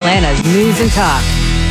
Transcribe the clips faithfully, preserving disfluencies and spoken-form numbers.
Atlanta's News and Talk.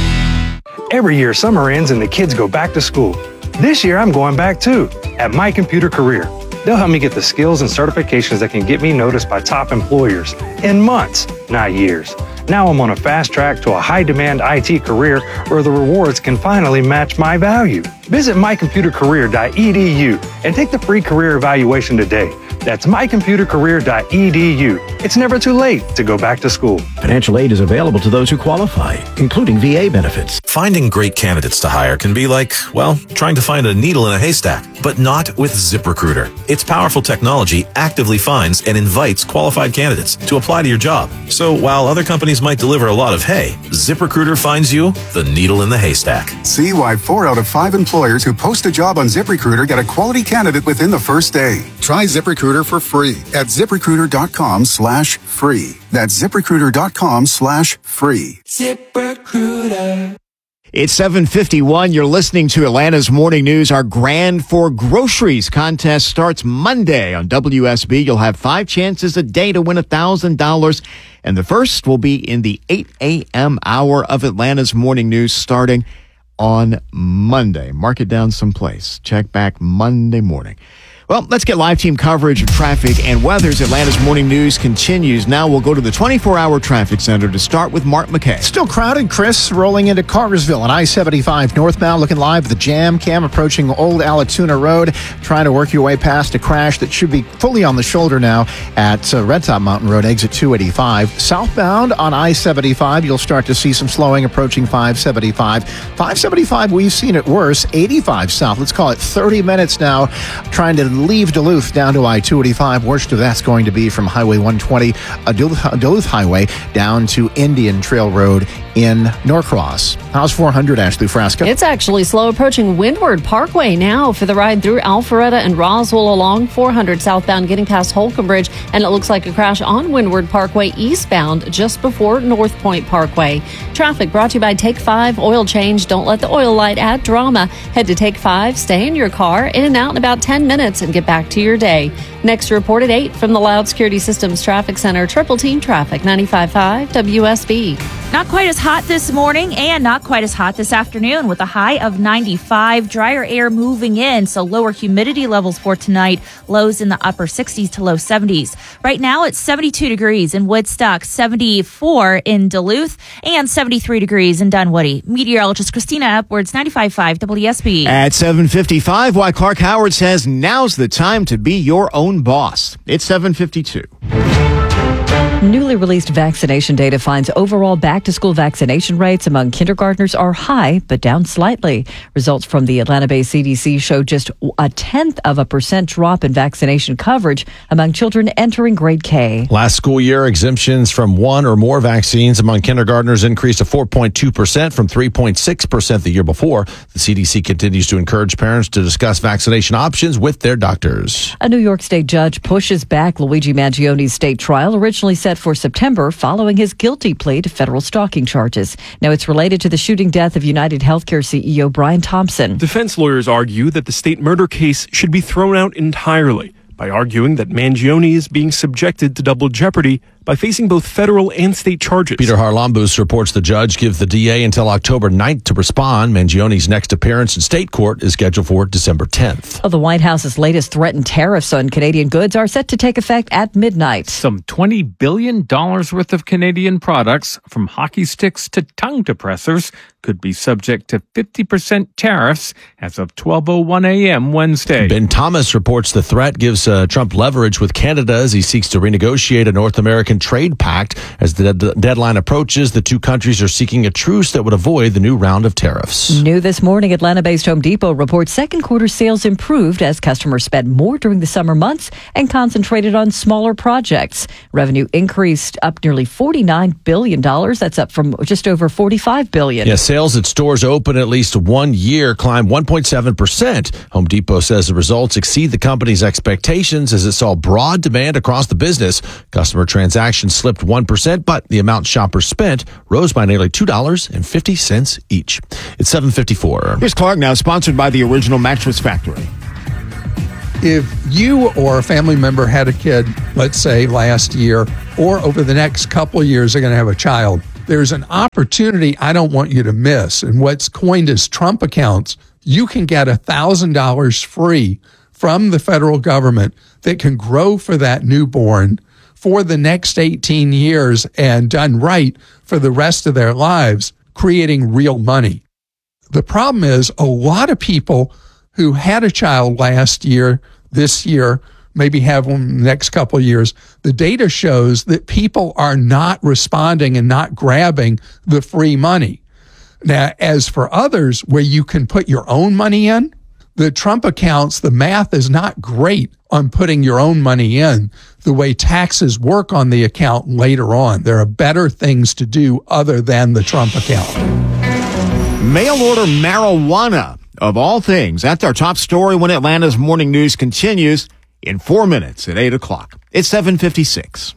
Every year, summer ends and the kids go back to school. This year, I'm going back too, at My Computer Career. They'll help me get the skills and certifications that can get me noticed by top employers in months, not years. Now I'm on a fast track to a high-demand I T career where the rewards can finally match my value. Visit my computer career dot e d u and take the free career evaluation today. That's my computer career dot e d u. It's never too late to go back to school. Financial aid is available to those who qualify, including V A benefits. Finding great candidates to hire can be like, well, trying to find a needle in a haystack, but not with ZipRecruiter. Its powerful technology actively finds and invites qualified candidates to apply to your job. So while other companies might deliver a lot of hay, ZipRecruiter finds you the needle in the haystack. See why four out of five employers who post a job on ZipRecruiter get a quality candidate within the first day. Try ZipRecruiter for free at ZipRecruiter.com slash free. That's ZipRecruiter.com slash free. ZipRecruiter. It's seven fifty-one. You're listening to Atlanta's Morning News. Our Grand for Groceries contest starts Monday on W S B. You'll have five chances a day to win one thousand dollars. And the first will be in the eight a.m. hour of Atlanta's Morning News starting on Monday. Mark it down someplace. Check back Monday morning. Well, let's get live team coverage of traffic and weather's Atlanta's Morning News continues. Now we'll go to the twenty-four hour traffic center to start with Mark McKay. Still crowded, Chris, rolling into Cartersville on I seventy-five northbound, looking live with the jam cam approaching Old Allatoona Road, trying to work your way past a crash that should be fully on the shoulder now at uh, Red Top Mountain Road, exit two eighty-five. Southbound on I seventy-five, you'll start to see some slowing approaching five seventy-five. five seventy-five, we've seen it worse. eighty-five south, let's call it thirty minutes now, trying to leave Duluth down to I two eighty-five. Worst of that's going to be from Highway one twenty, uh, Duluth, Duluth Highway, down to Indian Trail Road in Norcross. How's four hundred, Ashley Frasca? It's actually slow approaching Windward Parkway now for the ride through Alpharetta and Roswell along four hundred southbound getting past Holcomb Bridge, and it looks like a crash on Windward Parkway eastbound just before North Point Parkway. Traffic brought to you by Take five Oil Change. Don't let the oil light add drama. Head to Take five, stay in your car, in and out in about ten minutes, and get back to your day. Next report at eight from the Loud Security Systems Traffic Center. Triple Team Traffic, ninety-five point five W S B. Not quite as hot this morning and not quite as hot this afternoon with a high of ninety-five. Drier air moving in, so lower humidity levels for tonight. Lows in the upper sixties to low seventies. Right now it's seventy-two degrees in Woodstock, seventy-four in Duluth, and seventy-three degrees in Dunwoody. Meteorologist Christina Upwards, ninety-five point five W S B. At seven fifty-five, why Clark Howard says now's the time to be your own boss. It's seven fifty-two. Newly released vaccination data finds overall back-to-school vaccination rates among kindergartners are high, but down slightly. Results from the Atlanta-based C D C show just a tenth of a percent drop in vaccination coverage among children entering grade K. Last school year, exemptions from one or more vaccines among kindergartners increased to four point two percent from three point six percent the year before. The C D C continues to encourage parents to discuss vaccination options with their doctors. A New York State judge pushes back Luigi Mangioni's state trial, originally set for September, following his guilty plea to federal stalking charges. Now it's related to the shooting death of United Healthcare C E O Brian Thompson. Defense lawyers argue that the state murder case should be thrown out entirely by arguing that Mangione is being subjected to double jeopardy by facing both federal and state charges. Peter Harlambous reports the judge gives the D A until October ninth to respond. Mangione's next appearance in state court is scheduled for December tenth. Oh, the White House's latest threatened tariffs on Canadian goods are set to take effect at midnight. Some twenty billion dollars worth of Canadian products, from hockey sticks to tongue depressors, could be subject to fifty percent tariffs as of twelve oh one a.m. Wednesday. Ben Thomas reports the threat gives uh, Trump leverage with Canada as he seeks to renegotiate a North American trade pact. As the de- deadline approaches, the two countries are seeking a truce that would avoid the new round of tariffs. New this morning, Atlanta-based Home Depot reports second quarter sales improved as customers spent more during the summer months and concentrated on smaller projects. Revenue increased up nearly forty-nine billion dollars. That's up from just over forty-five billion dollars. Yes, sales at stores open at least one year climbed one point seven percent. Home Depot says the results exceed the company's expectations as it saw broad demand across the business. Customer transactions slipped one percent, but the amount shoppers spent rose by nearly two dollars and fifty cents each. It's seven fifty-four. Here's Clark now, sponsored by the Original Mattress Factory. If you or a family member had a kid, let's say last year, or over the next couple of years are going to have a child, there's an opportunity I don't want you to miss. And what's coined as Trump accounts, you can get one thousand dollars free from the federal government that can grow for that newborn for the next eighteen years and done right for the rest of their lives, creating real money. The problem is a lot of people who had a child last year, this year, maybe have one in the next couple of years, the data shows that people are not responding and not grabbing the free money. Now, as for others where you can put your own money in, the Trump accounts, the math is not great on putting your own money in the way taxes work on the account later on. There are better things to do other than the Trump account. Mail order marijuana, of all things. That's our top story when Atlanta's Morning News continues in four minutes at eight o'clock. It's seven fifty-six.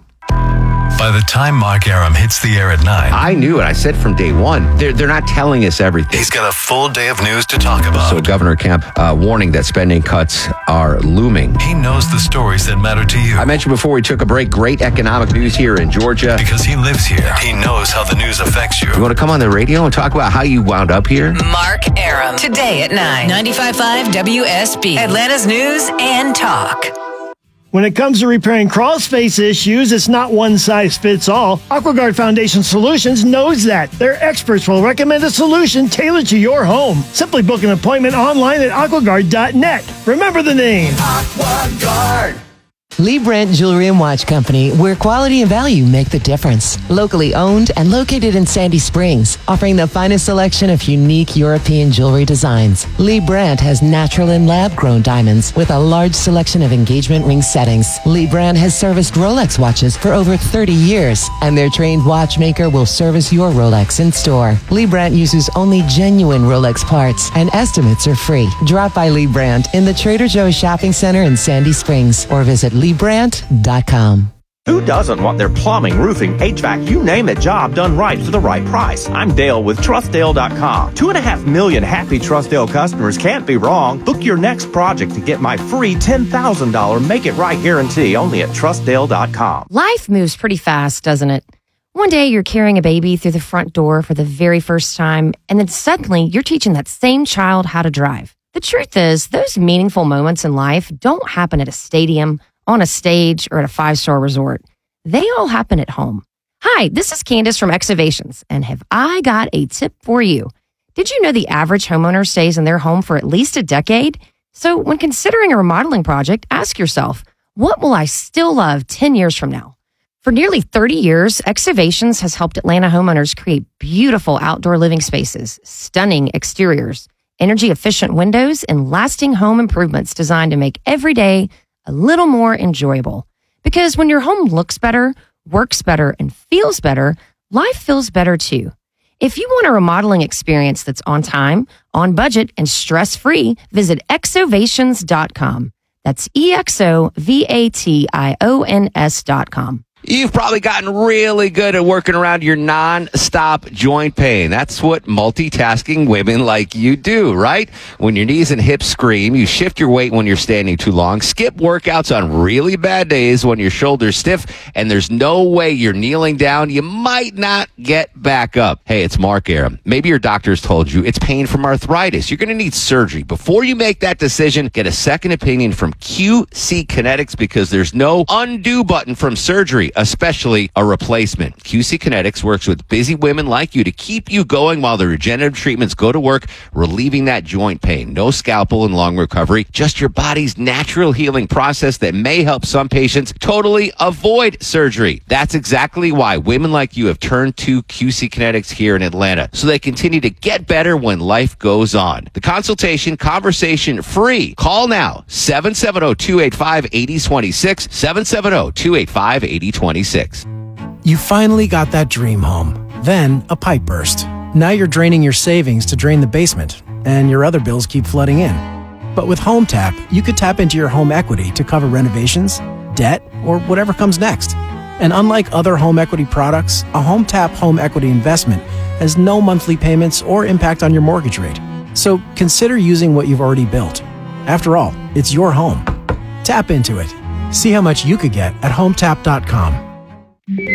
By the time Mark Aram hits the air at nine, I knew it. I said from day one, they're, they're not telling us everything. He's got a full day of news to talk about. So Governor Kemp uh, warning that spending cuts are looming. He knows the stories that matter to you. I mentioned before we took a break, great economic news here in Georgia. Because he lives here. He knows how the news affects you. You want to come on the radio and talk about how you wound up here? Mark Aram. Today at nine. ninety-five point five W S B. Atlanta's News and Talk. When it comes to repairing crawl space issues, it's not one size fits all. AquaGuard Foundation Solutions knows that. Their experts will recommend a solution tailored to your home. Simply book an appointment online at aquaguard dot net. Remember the name. AquaGuard. Lee Brandt Jewelry and Watch Company, where quality and value make the difference. Locally owned and located in Sandy Springs, offering the finest selection of unique European jewelry designs. Lee Brandt has natural and lab-grown diamonds with a large selection of engagement ring settings. Lee Brandt has serviced Rolex watches for over thirty years, and their trained watchmaker will service your Rolex in store. Lee Brandt uses only genuine Rolex parts, and estimates are free. Drop by Lee Brandt in the Trader Joe's Shopping Center in Sandy Springs, or visit lee brandt dot com. Who doesn't want their plumbing, roofing, H V A C, you name it, job done right for the right price? I'm Dale with trust dale dot com. Two and a half million happy TrustDale customers can't be wrong. Book your next project to get my free ten thousand dollars Make It Right guarantee only at trust dale dot com. Life moves pretty fast, doesn't it? One day you're carrying a baby through the front door for the very first time, and then suddenly you're teaching that same child how to drive. The truth is, those meaningful moments in life don't happen at a stadium, on a stage, or at a five-star resort. They all happen at home. Hi, this is Candace from Excavations, and have I got a tip for you. Did you know the average homeowner stays in their home for at least a decade? So when considering a remodeling project, ask yourself, what will I still love ten years from now? For nearly thirty years, Excavations has helped Atlanta homeowners create beautiful outdoor living spaces, stunning exteriors, energy-efficient windows, and lasting home improvements designed to make every day a little more enjoyable. Because when your home looks better, works better, and feels better, life feels better too. If you want a remodeling experience that's on time, on budget, and stress-free, visit exovations dot com. That's E X O V A T I O N S dot com. You've probably gotten really good at working around your non-stop joint pain. That's what multitasking women like you do, right? When your knees and hips scream, you shift your weight when you're standing too long, skip workouts on really bad days when your shoulder's stiff, and there's no way you're kneeling down. You might not get back up. Hey, it's Mark Aram. Maybe your doctor's told you it's pain from arthritis. You're going to need surgery. Before you make that decision, get a second opinion from Q C Kinetics, because there's no undo button from surgery, especially a replacement. Q C Kinetics works with busy women like you to keep you going while the regenerative treatments go to work, relieving that joint pain. No scalpel and long recovery, just your body's natural healing process that may help some patients totally avoid surgery. That's exactly why women like you have turned to Q C Kinetics here in Atlanta, so they continue to get better when life goes on. The consultation, conversation free. Call now, seven seven zero, two eight five, eight zero two six, seven seven zero, two eight five, eight zero two six. You finally got that dream home. Then a pipe burst. Now you're draining your savings to drain the basement, and your other bills keep flooding in. But with HomeTap, you could tap into your home equity to cover renovations, debt, or whatever comes next. And unlike other home equity products, a HomeTap home equity investment has no monthly payments or impact on your mortgage rate. So consider using what you've already built. After all, it's your home. Tap into it. See how much you could get at home tap dot com.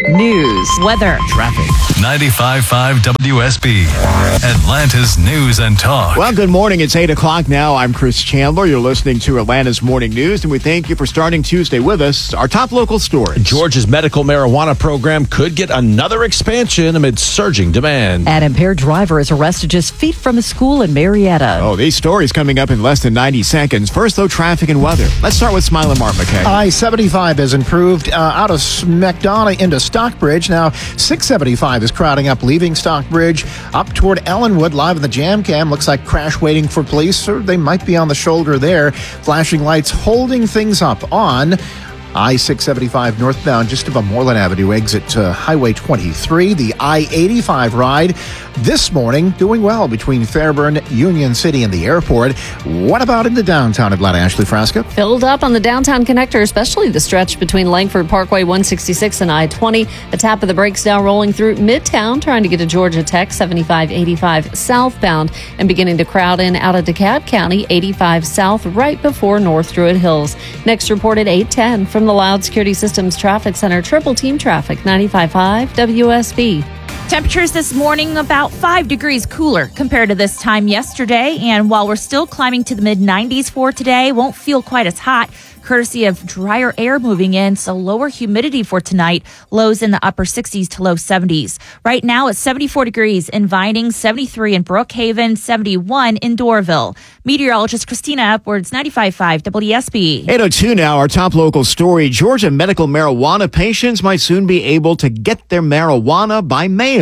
news, weather, traffic. ninety-five point five W S B, Atlanta's News and Talk. Well, good morning. It's eight o'clock now. I'm Chris Chandler. You're listening to Atlanta's Morning News, and we thank you for starting Tuesday with us. Our top local stories. Georgia's medical marijuana program could get another expansion amid surging demand. An impaired driver is arrested just feet from a school in Marietta. Oh, these stories coming up in less than ninety seconds. First, though, traffic and weather. Let's start with Smile and Mark McKay. I seventy-five has improved uh, out of McDonough into Stockbridge. Now, six seventy-five is crowding up, leaving Stockbridge up toward Ellenwood. Live in the jam cam. Looks like crash waiting for police, or they might be on the shoulder there. Flashing lights holding things up on I six seventy-five northbound, just above Moreland Avenue, exit to Highway twenty-three. The I eighty-five ride this morning doing well between Fairburn, Union City, and the airport. What about in the downtown Atlanta, Ashley Frasca? Filled up on the downtown connector, especially the stretch between Langford Parkway one sixty-six and I twenty. A tap of the brakes now rolling through Midtown, trying to get to Georgia Tech, seventy-five eighty-five southbound, and beginning to crowd in out of DeKalb County, eighty-five south, right before North Druid Hills. Next reported eight ten from the Loud Security Systems Traffic Center. Triple team traffic, ninety-five point five W S B. Temperatures this morning about five degrees cooler compared to this time yesterday. And while we're still climbing to the mid nineties for today, won't feel quite as hot, courtesy of drier air moving in, so lower humidity for tonight, lows in the upper sixties to low seventies. Right now it's seventy-four degrees in Vining, seventy-three in Brookhaven, seventy-one in Doraville. Meteorologist Christina Upwards, ninety-five point five W S B. eight oh two now, our top local story. Georgia medical marijuana patients might soon be able to get their marijuana by mail.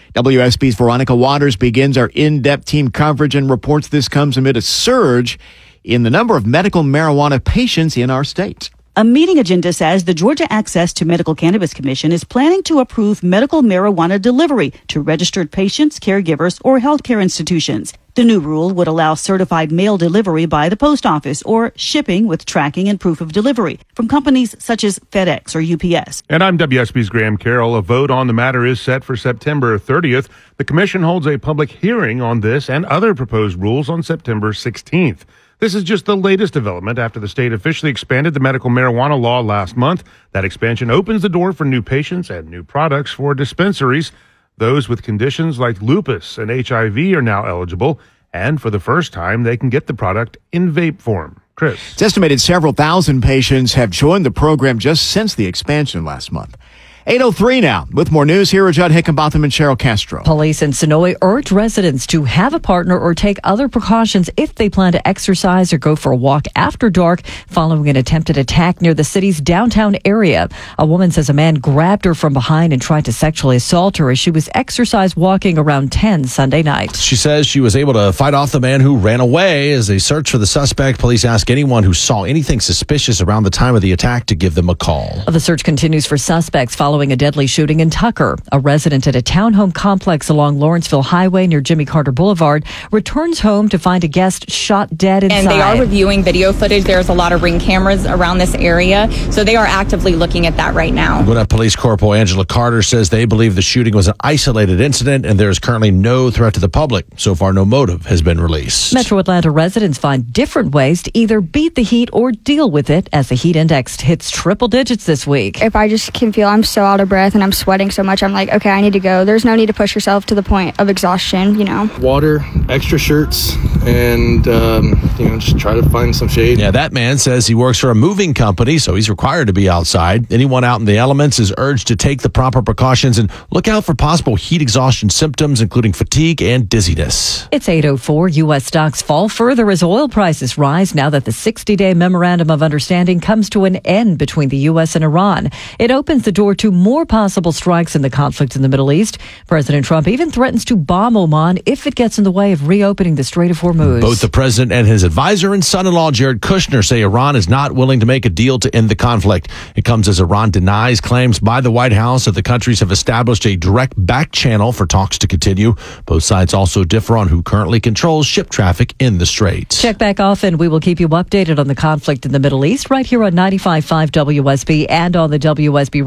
W S B's Veronica Waters begins our in-depth team coverage and reports this comes amid a surge in the number of medical marijuana patients in our state. A meeting agenda says the Georgia Access to Medical Cannabis Commission is planning to approve medical marijuana delivery to registered patients, caregivers, or healthcare institutions. The new rule would allow certified mail delivery by the post office or shipping with tracking and proof of delivery from companies such as FedEx or U P S. And I'm W S B's Graham Carroll. A vote on the matter is set for September thirtieth. The commission holds a public hearing on this and other proposed rules on September sixteenth. This is just the latest development after the state officially expanded the medical marijuana law last month. That expansion opens the door for new patients and new products for dispensaries. Those with conditions like lupus and H I V are now eligible, and for the first time, they can get the product in vape form. Chris. It's estimated several thousand patients have joined the program just since the expansion last month. eight oh three now. With more news, here are Judd Hickenbotham and Cheryl Castro. Police in Sonoy urge residents to have a partner or take other precautions if they plan to exercise or go for a walk after dark following an attempted attack near the city's downtown area. A woman says a man grabbed her from behind and tried to sexually assault her as she was exercise walking around ten Sunday night. She says she was able to fight off the man who ran away. As they search for the suspect, police ask anyone who saw anything suspicious around the time of the attack to give them a call. The search continues for suspects following a deadly shooting in Tucker. A resident at a townhome complex along Lawrenceville Highway near Jimmy Carter Boulevard returns home to find a guest shot dead inside. And they are reviewing video footage. There's a lot of ring cameras around this area, so they are actively looking at that right now. Gwinnett Police Corporal Angela Carter says they believe the shooting was an isolated incident and there is currently no threat to the public. So far, no motive has been released. Metro Atlanta residents find different ways to either beat the heat or deal with it as the heat index hits triple digits this week. If I just can feel I'm so out of breath and I'm sweating so much, I'm like, okay, I need to go. There's no need to push yourself to the point of exhaustion, you know. Water, extra shirts, and, um, you know, just try to find some shade. Yeah, that man says he works for a moving company, so he's required to be outside. Anyone out in the elements is urged to take the proper precautions and look out for possible heat exhaustion symptoms, including fatigue and dizziness. It's eight oh four. U S stocks fall further as oil prices rise now that the sixty-day memorandum of understanding comes to an end between the U S and Iran. It opens the door to more possible strikes in the conflict in the Middle East. President Trump even threatens to bomb Oman if it gets in the way of reopening the Strait of Hormuz. Both the president and his advisor and son-in-law Jared Kushner say Iran is not willing to make a deal to end the conflict. It comes as Iran denies claims by the White House that the countries have established a direct back channel for talks to continue. Both sides also differ on who currently controls ship traffic in the Strait. Check back often. We will keep you updated on the conflict in the Middle East right here on ninety-five point five W S B and on the W S B radio app.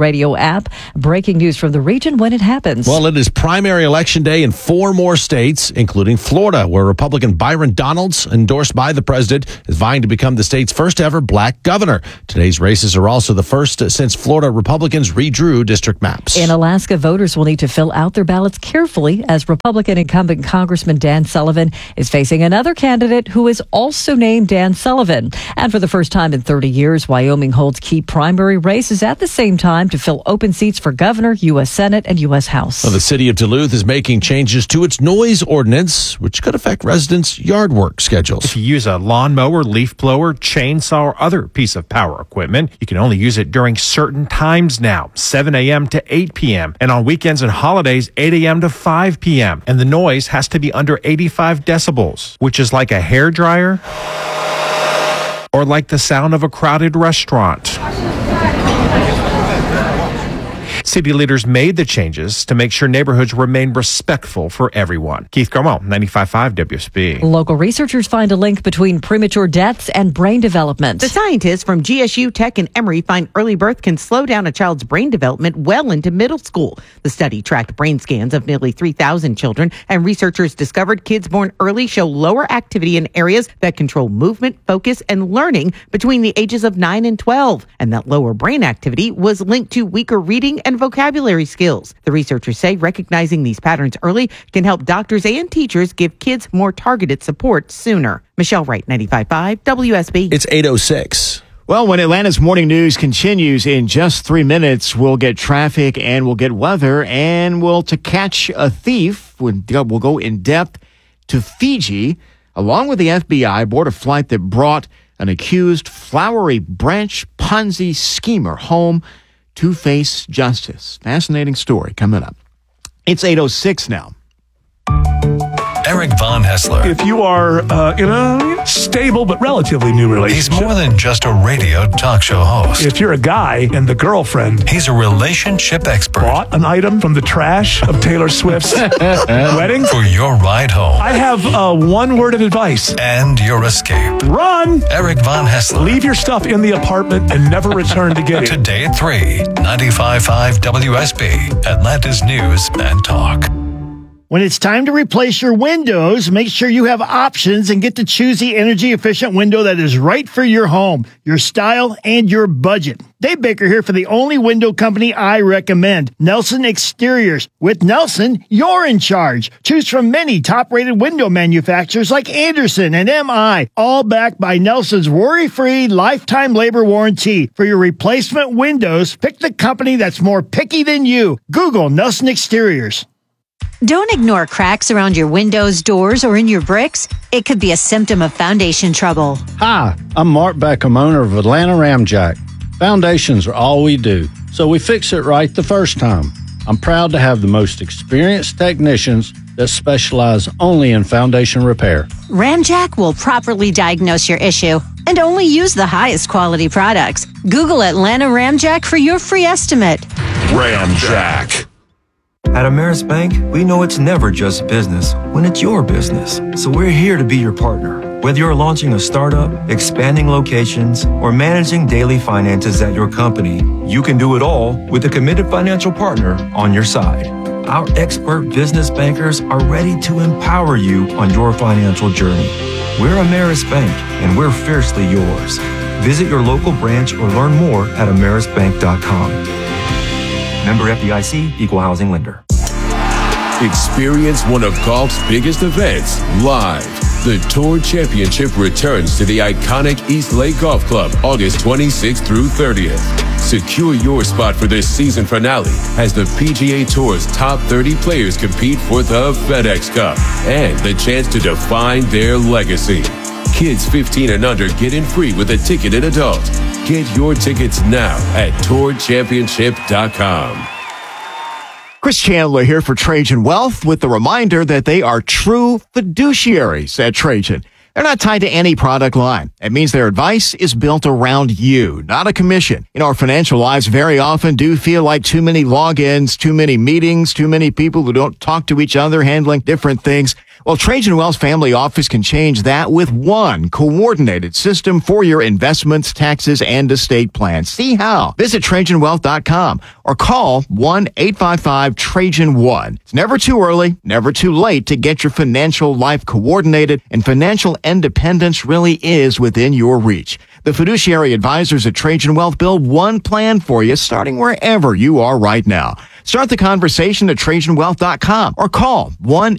app. Breaking news from the region when it happens. Well, it is primary election day in four more states, including Florida, where Republican Byron Donalds, endorsed by the president, is vying to become the state's first ever black governor. Today's races are also the first since Florida Republicans redrew district maps. In Alaska, voters will need to fill out their ballots carefully as Republican incumbent Congressman Dan Sullivan is facing another candidate who is also named Dan Sullivan. And for the first time in thirty years, Wyoming holds key primary races at the same time to fill open seats for governor, U S Senate, and U S House. Well, the city of Duluth is making changes to its noise ordinance, which could affect residents' yard work schedules. If you use a lawnmower, leaf blower, chainsaw, or other piece of power equipment, you can only use it during certain times now, seven a.m. to eight p.m., and on weekends and holidays, eight a.m. to five p.m. And the noise has to be under eighty-five decibels, which is like a hairdryer or like the sound of a crowded restaurant. City leaders made the changes to make sure neighborhoods remain respectful for everyone. Keith Carmel, ninety-five point five W S B. Local researchers find a link between premature deaths and brain development. The scientists from G S U, Tech, and Emory find early birth can slow down a child's brain development well into middle school. The study tracked brain scans of nearly three thousand children, and researchers discovered kids born early show lower activity in areas that control movement, focus, and learning between the ages of nine and twelve. And that lower brain activity was linked to weaker reading and vocabulary skills. The researchers say recognizing these patterns early can help doctors and teachers give kids more targeted support sooner. Michelle Wright, ninety-five point five W S B. It's eight oh six. Well, when Atlanta's morning news continues in just three minutes, we'll get traffic and we'll get weather, and we'll to catch a thief. We'll go in depth to Fiji, along with the F B I, aboard a flight that brought an accused Flowery Branch Ponzi schemer home to face justice. Fascinating story coming up. It's eight oh six now. Eric Von Hessler. If you are uh, in a stable but relatively new relationship. He's more than just a radio talk show host. If you're a guy and the girlfriend. He's a relationship expert. Bought an item from the trash of Taylor Swift's wedding. For your ride home. I have uh, one word of advice. And your escape. Run! Eric Von Hessler. Leave your stuff in the apartment and never return to get it. Today at three, ninety-five point five W S B, Atlanta's News and Talk. When it's time to replace your windows, make sure you have options and get to choose the energy-efficient window that is right for your home, your style, and your budget. Dave Baker here for the only window company I recommend, Nelson Exteriors. With Nelson, you're in charge. Choose from many top-rated window manufacturers like Anderson and M I, all backed by Nelson's worry-free lifetime labor warranty. For your replacement windows, pick the company that's more picky than you. Google Nelson Exteriors. Don't ignore cracks around your windows, doors, or in your bricks. It could be a symptom of foundation trouble. Hi, I'm Mark Beckham, owner of Atlanta Ramjack. Foundations are all we do, so we fix it right the first time. I'm proud to have the most experienced technicians that specialize only in foundation repair. Ramjack will properly diagnose your issue and only use the highest quality products. Google Atlanta Ramjack for your free estimate. Ramjack. At Ameris Bank, we know it's never just business when it's your business. So we're here to be your partner. Whether you're launching a startup, expanding locations, or managing daily finances at your company, you can do it all with a committed financial partner on your side. Our expert business bankers are ready to empower you on your financial journey. We're Ameris Bank, and we're fiercely yours. Visit your local branch or learn more at ameris bank dot com. Member F D I C, Equal Housing Lender. Experience one of golf's biggest events live. The Tour Championship returns to the iconic East Lake Golf Club August twenty-sixth through thirtieth. Secure your spot for this season finale as the P G A Tour's top thirty players compete for the FedEx Cup and the chance to define their legacy. Kids fifteen and under get in free with a ticketed adult. Get your tickets now at tour championship dot com. Chris Chandler here for Trajan Wealth with the reminder that they are true fiduciaries at Trajan. They're not tied to any product line. It means their advice is built around you, not a commission. You know, our financial lives very often do feel like too many logins, too many meetings, too many people who don't talk to each other, handling different things. Well, Trajan Wealth Family Office can change that with one coordinated system for your investments, taxes, and estate plans. See how. Visit Trajan Wealth dot com or call one eight five five Trajan one. It's never too early, never too late to get your financial life coordinated, and financial independence really is within your reach. The fiduciary advisors at Trajan Wealth build one plan for you, starting wherever you are right now. Start the conversation at Trajan Wealth dot com or call one